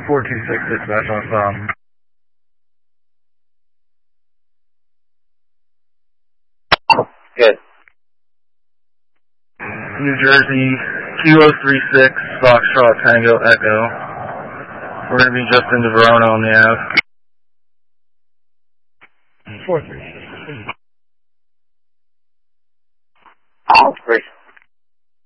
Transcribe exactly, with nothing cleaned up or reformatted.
four two six dispatch on stop. Good. New Jersey, Kilo three six, Foxtrot Tango Echo. We're going to be just into Verona on the Ave. four three six.